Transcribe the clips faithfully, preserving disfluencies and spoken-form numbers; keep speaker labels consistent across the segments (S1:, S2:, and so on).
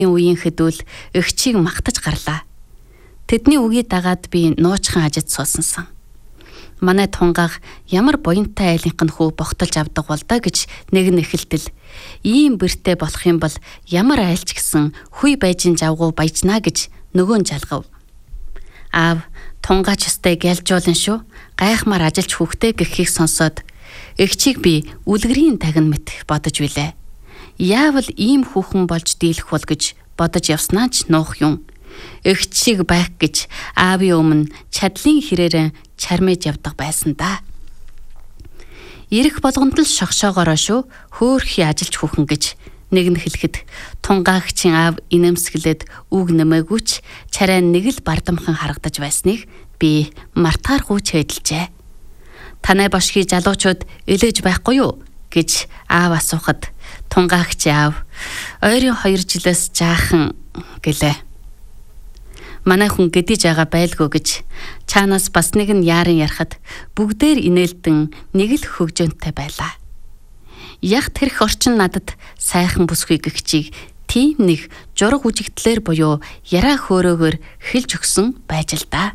S1: үеийн хэдүүл эгчийг магтаж гарлаа. Тэдний үгийг дагаад би нуучхан ажид сууснасан. Манай тунгаах ямар буянтай айлынх нь хүү богтолж авдаг бол да гэж нэг нь эхэлтэл ийм бэртэй болох юм бол ямар айлч гэсэн хүй байжин завгуу баяжнаа гэж нөгөө нь жалгав. Аав тунгаач өстэй гэлжуулан шүү. Гайхмаар ажилч хүүхдээ гэхийг сонсоод эгчийг би үлгэрийн тагн мэт бодож билээ. Яавал ийм хүүхэн болж дийлэх бол гэж бодож явснаа ч нуух юм. Эгчийг байх гэж аавын өмнө чадлын хэрээр чармэж явдаг байсан да. Ирэх болгонд л шогшоогоороо шүү. Хөөхий ажилч хүүхэн гэж нэг нь хэлэхэд тунгаагчийн аав инэмсгэлээд үг нэмээгүйч царай нэг л бардамхан харагдаж байсныг би мартааргүй чэдэлжээ. Танай бошгийн залуучууд элэж байхгүй юу гэж аав асуухад тунгаагч аав ойрын хоёр жилээс жаахан гэлээ. Манай хүн гэдэж байгаа байлгүй гэж чаанаас бас нэг нь яаран ярахад бүгдээр инээлдэн нэг л хөгжөөнтэй байлаа. Яг тэрх орчин надад сайхан бүсгүй гэгчийг тийм нэг жураг үжигтлэр буюу яраа хөөрөөгөр хэлж өгсөн байж л да.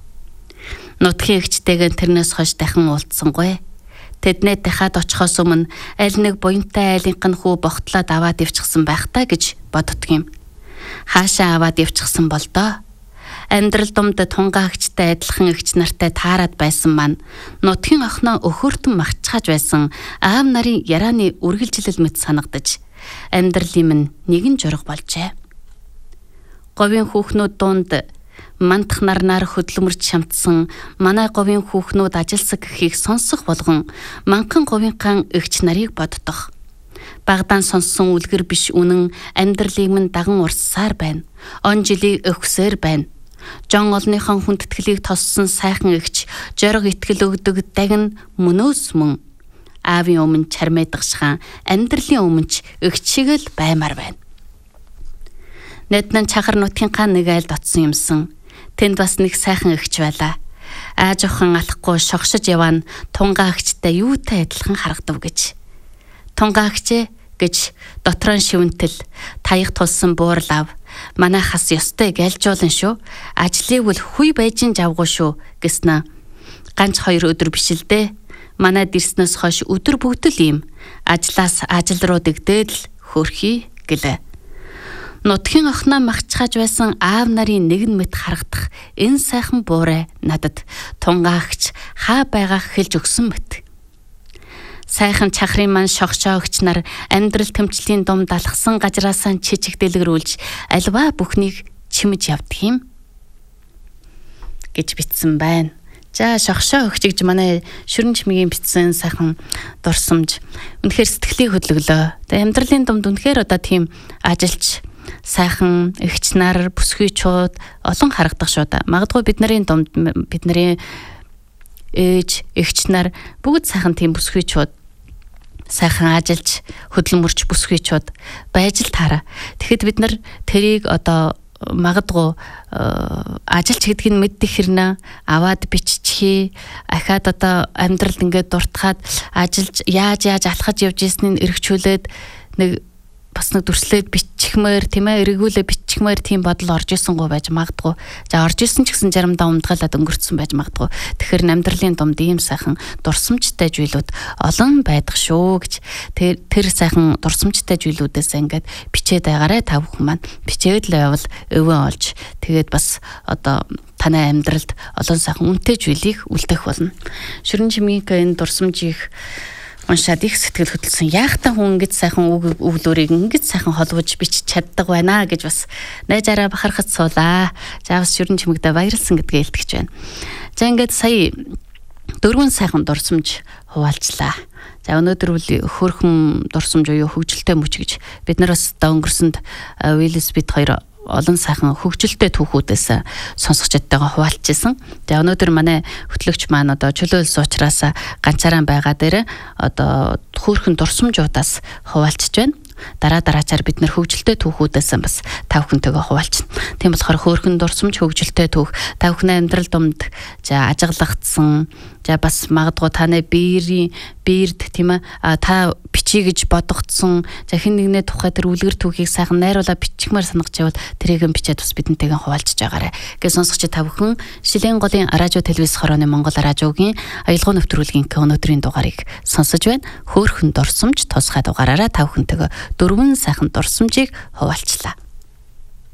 S1: Нутгийн эгчтэйгэн тэрнээс хойш дахин уулзсангүй. Тэднээ дахиад очихоос өмнө аль нэг буянтай айлынх нь хүү богтлоод аваад ивчихсан байх та гэж боддгийм. Хаашаа аваад ивчихсан бол доо. Амьдрал думд тунгаагчтай адилхан эгч нартай таарад байсан маань нутгийн охноо өхөөртөн магтчихаж байсан аав нарын ярааны үргэлжилэл мэт санагдаж амьдралын минь нэгэн жураг болжээ. Говийн хүүхнүүд дунд мандах нарнаар хөдлөмөрч шамтсан манай говийн хүүхнүүд ажилсаг гэхийг сонсох болгон манхан говийнхаа эгч нарыг боддох. Багдаан сонссон үлгэр биш үнэн амьдралыг минь даган урссаар байна. Он жилийг өгсөөр байна. Жон олныхон хүндэтгэлийг тоссон сайхан эгч жорог итгэл өгдөг дагн мөнөөс мөн аавын өмнө чармайдагшхан амьдралын өмнч эгч шиг л баймаар байна. Нэднэн чахар нутгийнхаа нэг айлд оцсон юмсан. Тэнд бас нэг сайхан эгч байлаа. Ааж охин алахгүй шогшиж яваан тунгаагчтай юутай адилхан харагдав гэж. Тунгаагчээ гэж дотроо шивэнтэл таяг тулсан буурал ав. Манай хас ёстой гэлжуулан шүү. Ажлыг бол хүй байжин завгүй шүү гэснэ. Ганц хоёр өдөр биш л дээ. Манай дэрснээс хойш өдөр бүгдэл ийм. Ажлаас ажил руу дэгдээд л хөрхий гэлээ. Нутгийн охноо магчхаж байсан аав нарын нэгэн мэт харагдах энэ сайхан буурай надад тунгаагч хаа байгаах хэлж өгсөн мэт. Сайхан чахрын маань шогшоогч нар амьдрал төмчлийн дум далхсан гажраасаа чичиг дэлгэрүүлж альва бүхнийг чимэж явдаг юм гэж битсэн байна. За шогшоо өгч гэж манай Шүрэн Чимээгийн битсэн сайхан дурсамж үнэхээр сэтгэлийг хөдлөглөө. Тэгээ амьдралын думд үнэхээр одоо тийм ажилч сайхан эгч нар бүсгүйчүүд олон харагдах шүү да. Магадгүй бидний думд бидний ээж эгч нар бүгд сайхан тийм бүсгүйчүүд сайхан ажилч хөдөлмөрч бүсгүйчүүд байж л таараа. Тэгэхэд бид нар тэрийг одоо магадгүй ажилч гэдгийг нь мэддэг хэрнээ аваад биччихээ. Ахаад одоо амьдралд ингээд дуртахад ажилж яаж яаж алхаж явж ийснийг эргчүүлээд нэг бас нэг дүрслээд биччихмээр тийм ээ эргүүлээ биччихмээр тийм бодол орж ирсэнгүй байж магадгүй. За орж ирсэн ч гэсэн заримдаа умдгалаад өнгөрцсөн байж магадгүй. Тэгэхээр амьдралын думд ийм сайхан дурсамжтай зүйлүүд олон байдаг шүү гэж тэр тэр сайхан дурсамжтай зүйлүүдээс ингээд бичээд байгаарэ та бүхэн маань бичээд л явал өвөө олж тэгээд бас одоо танай амьдралд олон сайхан үнэтэй зүйлийг үлдэх болно. Шүрэн Чимээгийн энэ дурсамжийг уншаад их сэтгэл хөдлсөн. Яахтан хүн ингэж сайхан үг өглөөрийг ингэж сайхан холбож бич чаддаг байна гэж бас найзаараа бахархаж суулаа. За бас Шүрэн Чимэгдээ баярлсан гэдгээ илтгэж байна. За ингээд сая дөрвөн сайхан дурсамж хуваалцлаа. За өнөөдөр бол хөөрхөн дурсамж уу хөгжилтэй мөч гэж бид нараас одоо өнгөрсөнд Уиллис бит хоёр олон сайхан хөгжилтэй түүхүүдээс сонсох чадтайгаа хуваалцчихсан. За өнөөдөр манай хөтлөгч маань одоо чөлөөлс уучраас ганцаараа байгаа дээр одоо хөөрхөн дурсамжуудаас хуваалцж байна. Дараа дараачаар бид нэр хөгжилтэй түүхүүдээс бас та бүхэнтэйгээ хуваалцна. Тийм болохоор хөөрхөн дурсамж хөгжилтэй түүх та бүхний амьдрал думд за ажиглагдсан За бас магадгүй танай биерийн биерд тийм ээ та бичиж гэж бодогдсон за хэн нэгний тухай тэр үлгэр түүхийг сайхан найруула бичихмээр санагч явал тэрийг нь бичээд бас бидэнтэйгээ хуваалцж байгаарэ. Гэж сонсогч та бүхэн Шилийн голын радио телевиз хорооны Монгол радиогийн аялал нэвтрүүлгийн өнөөдрийн дугаарыг сонсож байна. Хөөрхөн дурсамж тусгай дугаараараа та бүхэнтэйгээ дөрвөн сайхан дурсамжийг хуваалцлаа.